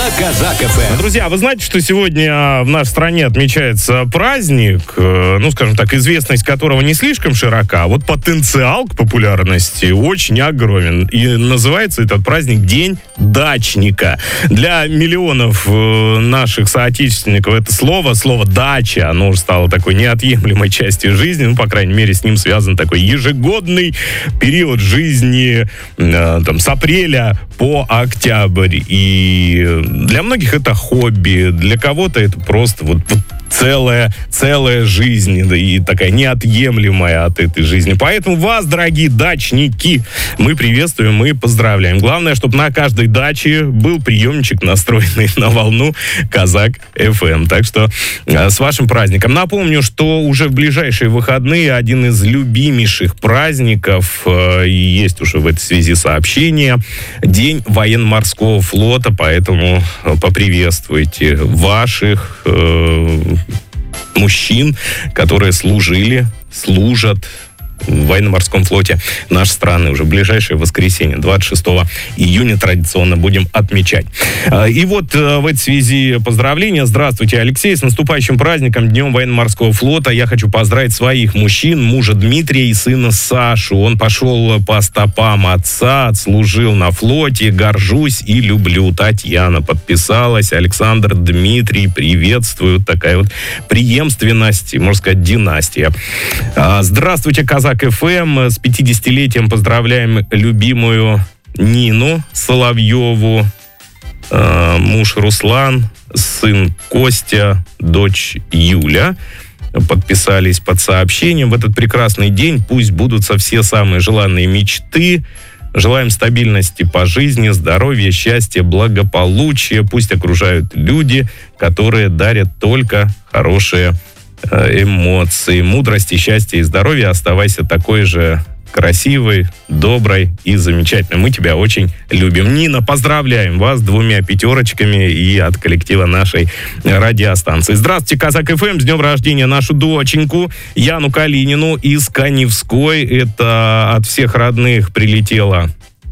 Казак ФМ. Друзья, вы знаете, что сегодня в нашей стране отмечается праздник, скажем так, известность которого не слишком широка, а вот потенциал к популярности очень огромен. И называется этот праздник День дачника. Для миллионов наших соотечественников это слово «дача», оно уже стало такой неотъемлемой частью жизни, по крайней мере, с ним связан такой ежегодный период жизни с апреля по октябрь. И для многих это хобби, для кого-то это просто целая жизнь, да, и такая неотъемлемая от этой жизни. Поэтому вас, дорогие дачники, мы приветствуем, мы поздравляем. Главное, чтобы на каждой даче был приемничек, настроенный на волну Казак ФМ. Так что с вашим праздником. Напомню, что уже в ближайшие выходные один из любимейших праздников, и есть уже в этой связи сообщение, День военно-морского флота, поэтому поприветствуйте ваших мужчин, которые служат в военно-морском флоте нашей страны. Уже в ближайшее воскресенье, 26 июня, традиционно будем отмечать. И вот в этой связи поздравления. Здравствуйте, Алексей, с наступающим праздником, Днем военно-морского флота. Я хочу поздравить своих мужчин, мужа Дмитрия и сына Сашу. Он пошел по стопам отца, отслужил на флоте. Горжусь и люблю. Татьяна подписалась. Александр, Дмитрий, приветствую. Такая вот преемственность, можно сказать, династия. Здравствуйте, Казак ФМ. С 50-летием поздравляем любимую Нину Соловьеву, муж Руслан, сын Костя, дочь Юля. Подписались под сообщением. В этот прекрасный день пусть будутся все самые желанные мечты. Желаем стабильности по жизни, здоровья, счастья, благополучия. Пусть окружают люди, которые дарят только хорошие эмоции, мудрости, счастья и здоровья. Оставайся такой же красивой, доброй и замечательной. Мы тебя очень любим. Нина, поздравляем вас 2 пятерочками и от коллектива нашей радиостанции. Здравствуйте, Казак ФМ. С днем рождения нашу доченьку Яну Калинину из Каневской. Это от всех родных прилетело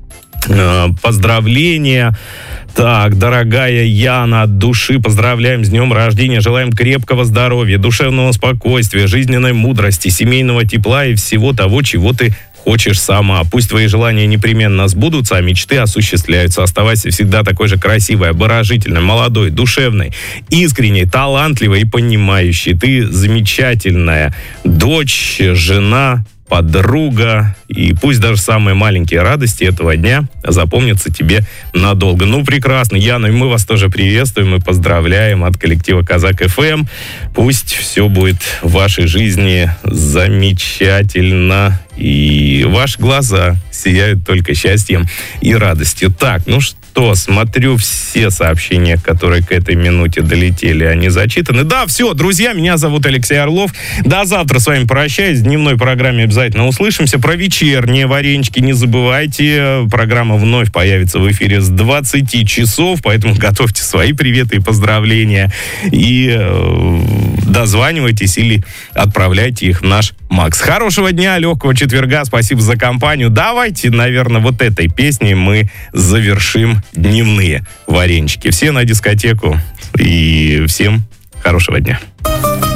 поздравления. Так, дорогая Яна, от души поздравляем с днем рождения. Желаем крепкого здоровья, душевного спокойствия, жизненной мудрости, семейного тепла и всего того, чего ты хочешь сама. Пусть твои желания непременно сбудутся, а мечты осуществляются. Оставайся всегда такой же красивой, обворожительной, молодой, душевной, искренней, талантливой и понимающей. Ты замечательная дочь, жена, подруга, и пусть даже самые маленькие радости этого дня запомнятся тебе надолго. Ну, прекрасно, Яна, и мы вас тоже приветствуем и поздравляем от коллектива Казак ФМ. Пусть все будет в вашей жизни замечательно, и ваши глаза сияют только счастьем и радостью. Так, ну что, смотрю все сообщения, которые к этой минуте долетели, они зачитаны. Да, все, друзья, меня зовут Алексей Орлов. До завтра с вами прощаюсь. В дневной программе обязательно услышимся. Про вечерние варенички не забывайте. Программа вновь появится в эфире с 20 часов, поэтому готовьте свои приветы и поздравления. И дозванивайтесь или отправляйте их в наш Макс. Хорошего дня, легкого четверга. Спасибо за компанию. Давайте, наверное, вот этой песней мы завершим дневные варенички. Все на дискотеку. И всем хорошего дня.